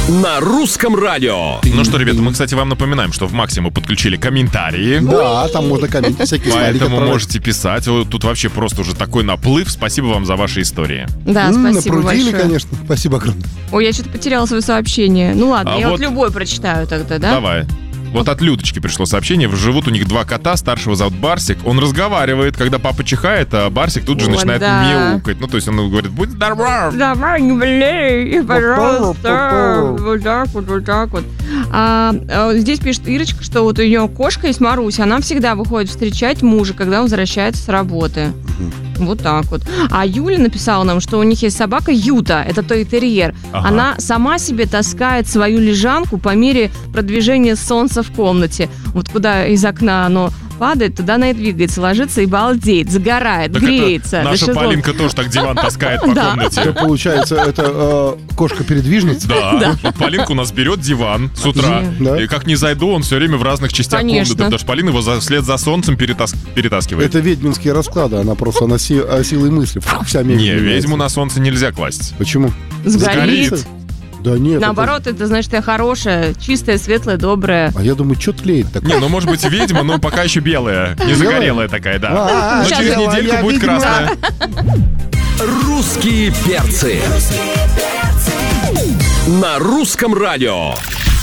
На русском радио. Ну что, ребята, мы, кстати, вам напоминаем, что в Максе мы подключили комментарии. Да, там можно комменты всякие смотреть. Поэтому можете писать. Тут вообще просто уже такой наплыв. Спасибо вам за ваши истории. Да, спасибо напрудили, большое. конечно. Спасибо огромное. Ой, я что-то потеряла свое сообщение. Ну ладно, я вот любой прочитаю тогда, да? Давай. Вот от Людочки пришло сообщение. Живут у них 2 кота, старшего зовут Барсик. Он разговаривает, когда папа чихает, а Барсик тут же начинает мяукать. Ну, то есть он говорит: будь здоров. Давай, не болей, пожалуйста. Вот так вот. Здесь пишет Ирочка, что вот у нее кошка есть, Маруся. Она всегда выходит встречать мужа, когда он возвращается с работы. Вот так вот. А Юля написала нам, что у них есть собака Юта, это той-терьер. Ага. Она сама себе таскает свою лежанку по мере продвижения солнца в комнате. Вот куда из окна оно падает, туда она и двигается, ложится и балдеет, загорает, так греется. Наша Полинка тоже так диван таскает по комнате. Это получается, это кошка-передвижница? Да. Вот Полинка у нас берет диван с утра, и как не зайду, он все время в разных частях комнаты, потому что Полина его вслед за солнцем перетаскивает. Это ведьминские расклады, она просто силой мысли. Вся мебель. Не, ведьму на солнце нельзя класть. Почему? Сгорит. Да нет. Наоборот, это значит, я хорошая, чистая, светлая, добрая. А я думаю, что тлеет такое? Не, ну может быть ведьма, но пока еще белая. Не загорелая такая, да. Но через недельку будет красная. Русские перцы. На русском радио.